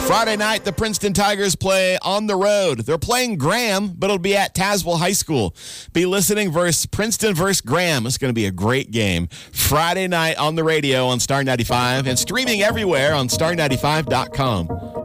Friday night, the Princeton Tigers play on the road. They're playing Graham, but it'll be at Tazewell High School. Be listening Princeton versus Graham. It's going to be a great game. Friday night on the radio on Star 95 and streaming everywhere on star95.com.